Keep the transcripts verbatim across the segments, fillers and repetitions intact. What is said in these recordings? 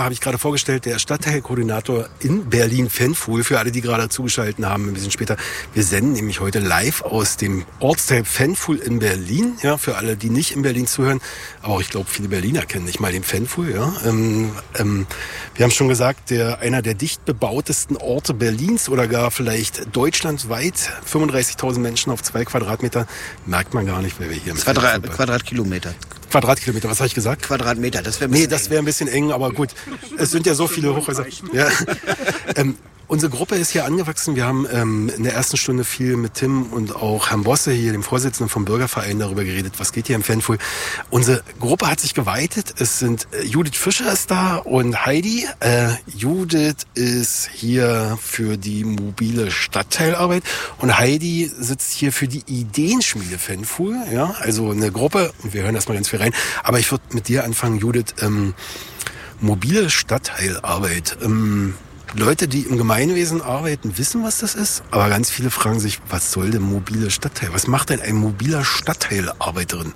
Habe ich gerade vorgestellt, der Stadtteilkoordinator in Berlin, Fanfool, für alle, die gerade zugeschaltet haben, ein bisschen später. Wir senden nämlich heute live aus dem Ortsteil Fanfool in Berlin, ja, für alle, die nicht in Berlin zuhören. Aber auch, ich glaube, viele Berliner kennen nicht mal den Fanfool, ja. Ähm, ähm, wir haben schon gesagt, der, einer der dicht bebautesten Orte Berlins oder gar vielleicht deutschlandweit, fünfunddreißigtausend Menschen auf zwei Quadratmeter, merkt man gar nicht, weil wir hier im Quadrat, Quadratkilometer. Quadratkilometer, was habe ich gesagt? Quadratmeter, das wäre Nee, das wäre ein bisschen eng, aber gut. Es sind ja so viele Hochhäuser. Ja. ähm, unsere Gruppe ist hier angewachsen. Wir haben ähm, in der ersten Stunde viel mit Tim und auch Herrn Bosse, hier dem Vorsitzenden vom Bürgerverein, darüber geredet, was geht hier im Fanfool. Unsere Gruppe hat sich geweitet. Es sind äh, Judith Fischer ist da und Heidi. Äh, Judith ist hier für die mobile Stadtteilarbeit und Heidi sitzt hier für die Ideenschmiede Fanfool. Ja, also eine Gruppe. Und wir hören erstmal ganz viel rein. Aber ich würde mit dir anfangen, Judith. Ähm, mobile Stadtteilarbeit. Ähm, Leute, die im Gemeinwesen arbeiten, wissen, was das ist. Aber ganz viele fragen sich, was soll denn mobile Stadtteil? Was macht denn ein mobiler Stadtteilarbeiterin?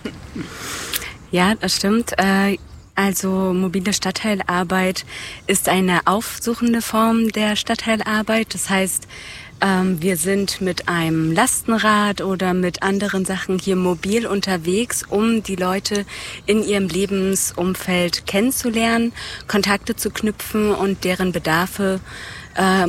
Ja, das stimmt. Also mobile Stadtteilarbeit ist eine aufsuchende Form der Stadtteilarbeit. Das heißt, wir sind mit einem Lastenrad oder mit anderen Sachen hier mobil unterwegs, um die Leute in ihrem Lebensumfeld kennenzulernen, Kontakte zu knüpfen und deren Bedarfe äh,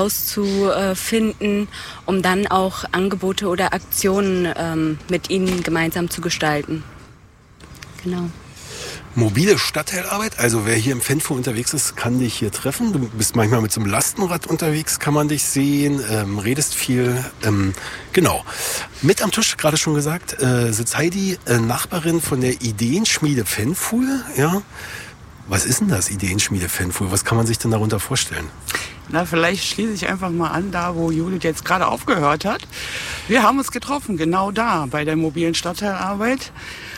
herauszufinden, um dann auch Angebote oder Aktionen ähm, mit ihnen gemeinsam zu gestalten. Genau. Mobile Stadtteilarbeit, also wer hier im Fanfool unterwegs ist, kann dich hier treffen. Du bist manchmal mit so einem Lastenrad unterwegs, kann man dich sehen, ähm, redest viel. Ähm, genau. Mit am Tisch, gerade schon gesagt, äh, sitzt Heidi, äh, Nachbarin von der Ideenschmiede Fanfool. Ja. Was ist denn das, Ideenschmiede Fanfool? Was kann man sich denn darunter vorstellen? Na, vielleicht schließe ich einfach mal an, da wo Judith jetzt gerade aufgehört hat. Wir haben uns getroffen, genau da, bei der mobilen Stadtteilarbeit.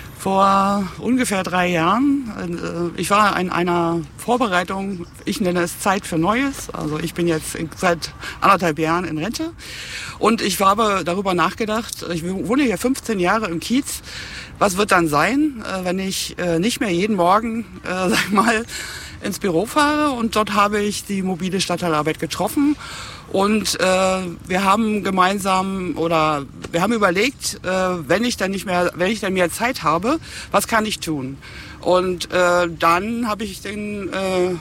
Vor ungefähr drei Jahren. Ich war in einer Vorbereitung, ich nenne es Zeit für Neues. Also ich bin jetzt seit anderthalb Jahren in Rente. Und ich habe darüber nachgedacht, ich wohne hier fünfzehn Jahre im Kiez. Was wird dann sein, wenn ich nicht mehr jeden Morgen, sag ich mal, ins Büro fahre? Und dort habe ich die mobile Stadtteilarbeit getroffen. Und äh, wir haben gemeinsam oder wir haben überlegt, äh, wenn ich dann nicht mehr, wenn ich dann mehr Zeit habe, was kann ich tun? Und äh, dann habe ich den äh,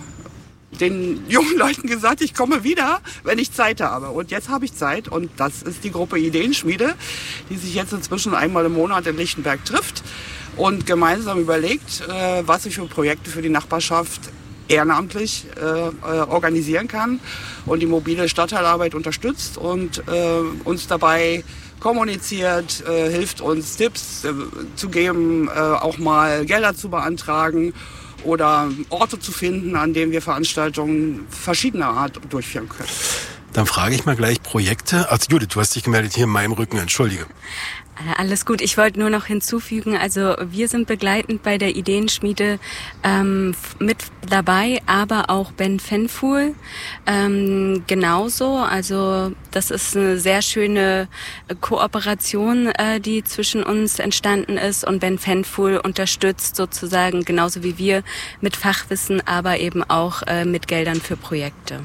den jungen Leuten gesagt, ich komme wieder, wenn ich Zeit habe. Und jetzt habe ich Zeit und das ist die Gruppe Ideenschmiede, die sich jetzt inzwischen einmal im Monat in Lichtenberg trifft und gemeinsam überlegt, äh, was ich für Projekte für die Nachbarschaft ehrenamtlich äh, organisieren kann und die mobile Stadtteilarbeit unterstützt und äh, uns dabei kommuniziert, äh, hilft uns Tipps äh, zu geben, äh, auch mal Gelder zu beantragen oder Orte zu finden, an denen wir Veranstaltungen verschiedener Art durchführen können. Dann frage ich mal gleich Projekte. Also Judith, du hast dich gemeldet hier in meinem Rücken, entschuldige. Alles gut. Ich wollte nur noch hinzufügen, also wir sind begleitend bei der Ideenschmiede ähm, mit dabei, aber auch Ben Fanfool ähm, genauso. Also das ist eine sehr schöne Kooperation, äh, die zwischen uns entstanden ist und Ben Fanfool unterstützt sozusagen genauso wie wir mit Fachwissen, aber eben auch äh, mit Geldern für Projekte.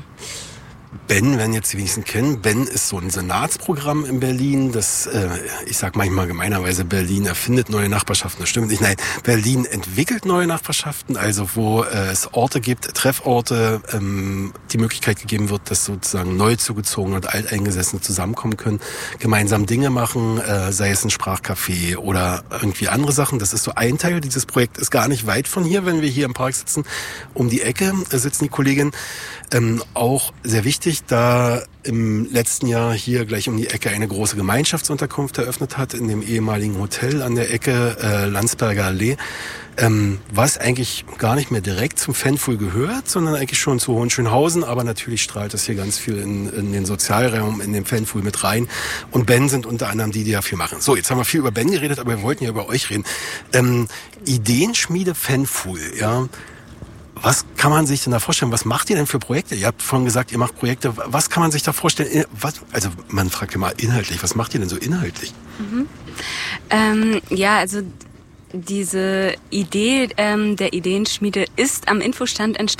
Ben, wenn jetzt die wenigsten kennen, Ben ist so ein Senatsprogramm in Berlin, das, äh, ich sag manchmal gemeinerweise, Berlin erfindet neue Nachbarschaften, das stimmt nicht, nein, Berlin entwickelt neue Nachbarschaften, also wo äh, es Orte gibt, Trefforte, ähm, die Möglichkeit gegeben wird, dass sozusagen neu zugezogene und Alteingesessene zusammenkommen können, gemeinsam Dinge machen, äh, sei es ein Sprachcafé oder irgendwie andere Sachen, das ist so ein Teil, dieses Projekt ist gar nicht weit von hier, wenn wir hier im Park sitzen, um die Ecke äh, sitzen die Kolleginnen, ähm, auch sehr wichtig, da im letzten Jahr hier gleich um die Ecke eine große Gemeinschaftsunterkunft eröffnet hat, in dem ehemaligen Hotel an der Ecke äh, Landsberger Allee, ähm, was eigentlich gar nicht mehr direkt zum Fanfool gehört, sondern eigentlich schon zu Hohenschönhausen, aber natürlich strahlt das hier ganz viel in, in den Sozialraum, in den Fanfool mit rein. Und Ben sind unter anderem die, die dafür machen. So, jetzt haben wir viel über Ben geredet, aber wir wollten ja über euch reden. Ähm, Ideenschmiede Fanfool, ja. Was kann man sich denn da vorstellen? Was macht ihr denn für Projekte? Ihr habt vorhin gesagt, ihr macht Projekte. Was kann man sich da vorstellen? Was, also man fragt ja mal inhaltlich, was macht ihr denn so inhaltlich? Mhm. Ähm, ja, also diese Idee ähm, der Ideenschmiede ist am Infostand entstanden.